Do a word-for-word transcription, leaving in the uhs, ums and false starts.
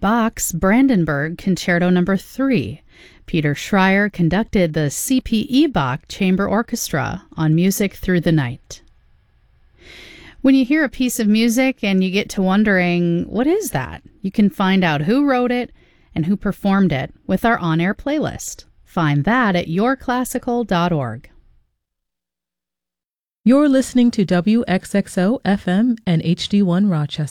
Bach's Brandenburg Concerto Number three. Peter Schreier conducted the C P E Bach Chamber Orchestra on Music Through the Night. When you hear a piece of music and you get to wondering, what is that? You can find out who wrote it and who performed it with our on-air playlist. Find that at your classical dot org. You're listening to W X X O F M and H D one Rochester.